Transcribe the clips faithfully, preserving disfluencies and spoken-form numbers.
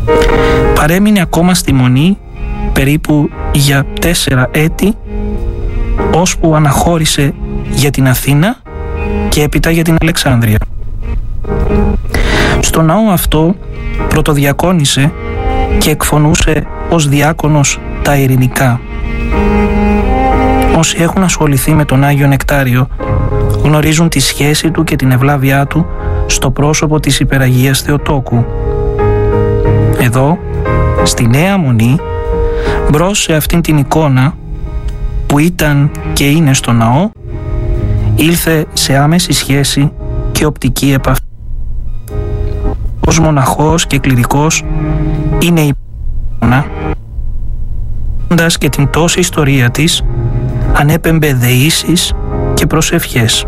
Παρέμεινε ακόμα στη Μονή περίπου για τέσσερα έτη, ώσπου αναχώρησε για την Αθήνα και έπειτα για την Αλεξάνδρεια. Στο ναό αυτό πρωτοδιακόνησε και εκφωνούσε ως διάκονος τα ειρηνικά. Όσοι έχουν ασχοληθεί με τον Άγιο Νεκτάριο γνωρίζουν τη σχέση του και την ευλάβειά του στο πρόσωπο της Υπεραγίας Θεοτόκου. Εδώ, στη Νέα Μονή, μπρος σε αυτήν την εικόνα που ήταν και είναι στο ναό, ήλθε σε άμεση σχέση και οπτική επαφή. Ως μοναχός και κληρικός είναι η εικόνα, όντας και την τόση ιστορία της, ανέπεμπε δεήσεις και προσευχές.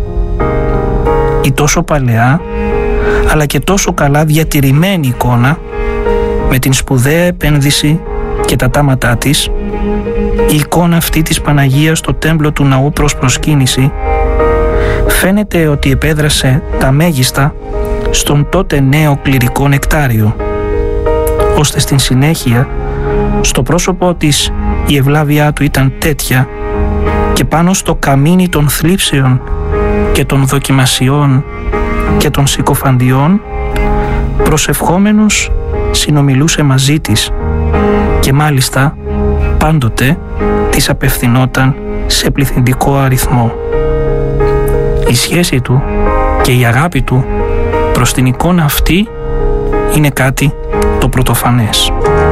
Η τόσο παλαιά αλλά και τόσο καλά διατηρημένη εικόνα, με την σπουδαία επένδυση και τα τάματά της, η εικόνα αυτή της Παναγίας στο τέμπλο του ναού προς προσκύνηση, φαίνεται ότι επέδρασε τα μέγιστα στον τότε νέο κληρικό Νεκτάριο, ώστε στην συνέχεια στο πρόσωπό της η ευλάβειά του ήταν τέτοια και πάνω στο καμίνι των θλίψεων και των δοκιμασιών και των συκοφαντιών, προσευχόμενος συνομιλούσε μαζί της και μάλιστα πάντοτε της απευθυνόταν σε πληθυντικό αριθμό. Η σχέση του και η αγάπη του προς την εικόνα αυτή είναι κάτι το πρωτοφανές.